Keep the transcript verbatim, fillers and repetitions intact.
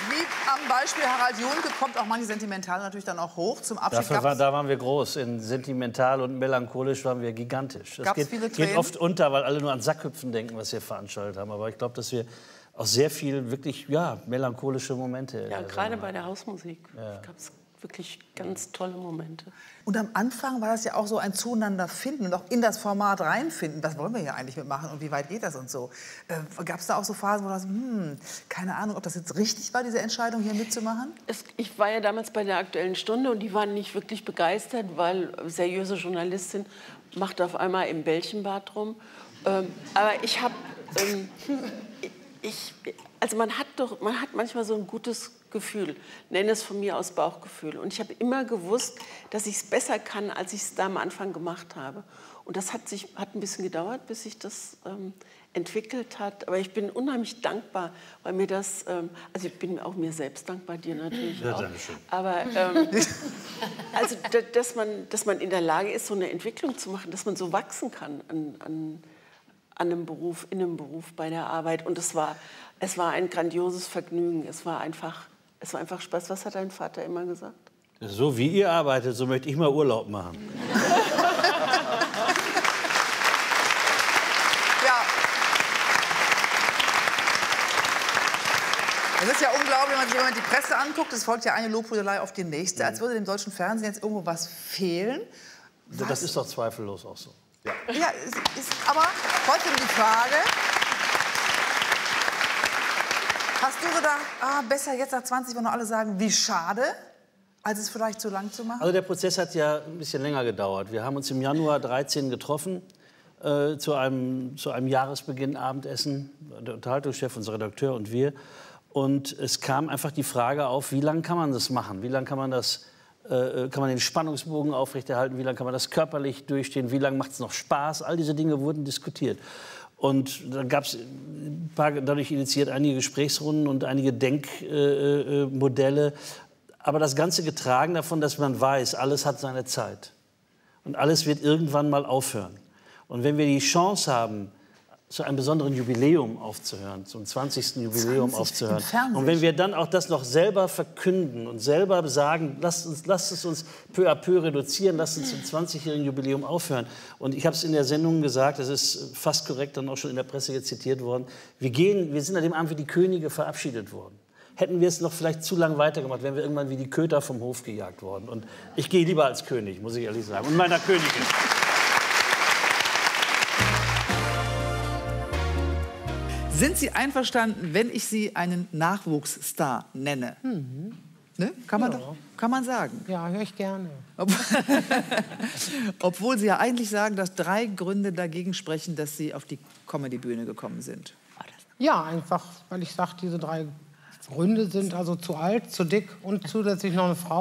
wie am Beispiel Harald Junke kommt auch manche Sentimental natürlich dann auch hoch. Zum Abschied Dafür war, da waren wir groß. In sentimental und melancholisch waren wir gigantisch. Das geht, viele geht oft unter, weil alle nur an Sackhüpfen denken, was wir veranstaltet haben. Aber ich glaube, dass wir auch sehr viel wirklich ja, melancholische Momente. Ja, gerade bei der Hausmusik ja. gab es wirklich ganz tolle Momente. Und am Anfang war das ja auch so ein Zueinander finden und auch in das Format reinfinden. Was wollen wir hier eigentlich mitmachen und wie weit geht das und so? Äh, Gab es da auch so Phasen, wo du so, hm, keine Ahnung, ob das jetzt richtig war, diese Entscheidung hier mitzumachen? Es, ich war ja damals bei der Aktuellen Stunde und die waren nicht wirklich begeistert, weil seriöse Journalistin macht auf einmal im Bällchenbad rum. Ähm, aber ich habe, ähm, ich, also man hat doch, man hat manchmal so ein gutes Gefühl, nenne es von mir aus Bauchgefühl. Und ich habe immer gewusst, dass ich es besser kann, als ich es da am Anfang gemacht habe. Und das hat, sich, hat ein bisschen gedauert, bis sich das ähm, entwickelt hat. Aber ich bin unheimlich dankbar, weil mir das, ähm, also ich bin auch mir selbst dankbar, dir natürlich ja, auch. Aber ähm, also, dass man, dass man in der Lage ist, so eine Entwicklung zu machen, dass man so wachsen kann an, an, an einem Beruf, in einem Beruf, bei der Arbeit. Und es war, es war ein grandioses Vergnügen. Es war einfach Es war einfach Spaß. Was hat dein Vater immer gesagt? So wie ihr arbeitet, so möchte ich mal Urlaub machen. Ja. Es ist ja unglaublich, wenn man sich im Moment die Presse anguckt. Es folgt ja eine Lobhudelei auf die nächste. Als würde dem deutschen Fernsehen jetzt irgendwo was fehlen. Was? Das ist doch zweifellos auch so. Ja, ja ist, ist aber trotzdem die Frage... Hast du gedacht, ah, besser jetzt nach zwanzig, wenn noch alle sagen, wie schade, als es vielleicht zu lang zu machen? Also der Prozess hat ja ein bisschen länger gedauert. Wir haben uns im Januar dreizehn getroffen äh, zu, einem, zu einem Jahresbeginn Abendessen, der Unterhaltungschef, unser Redakteur und wir. Und es kam einfach die Frage auf, wie lange kann man das machen? Wie lange kann man das, äh, kann man den Spannungsbogen aufrechterhalten? Wie lange kann man das körperlich durchstehen? Wie lange macht es noch Spaß? All diese Dinge wurden diskutiert. Und dann gab es dadurch initiiert einige Gesprächsrunden und einige Denkmodelle. Äh, Aber das Ganze getragen davon, dass man weiß, alles hat seine Zeit. Und alles wird irgendwann mal aufhören. Und wenn wir die Chance haben, zu einem besonderen Jubiläum aufzuhören, zum zwanzigsten Jubiläum aufzuhören. Und wenn wir dann auch das noch selber verkünden und selber sagen, lasst, uns, lasst es uns peu à peu reduzieren, lasst uns zum zwanzigjährigen Jubiläum aufhören. Und ich habe es in der Sendung gesagt, das ist fast korrekt dann auch schon in der Presse jetzt zitiert worden, wir, gehen, wir sind an dem Abend wie die Könige verabschiedet worden. Hätten wir es noch vielleicht zu lang weitergemacht, wären wir irgendwann wie die Köter vom Hof gejagt worden. Und ich gehe lieber als König, muss ich ehrlich sagen, und meiner Königin. Sind Sie einverstanden, wenn ich Sie einen Nachwuchsstar nenne? Mhm. Ne? Kann man ja. doch, kann man sagen. Ja, höre ich gerne. Ob Obwohl Sie ja eigentlich sagen, dass drei Gründe dagegen sprechen, dass Sie auf die Comedy-Bühne gekommen sind. Ja, einfach, weil ich sage, diese drei Gründe sind also zu alt, zu dick und zusätzlich noch eine Frau.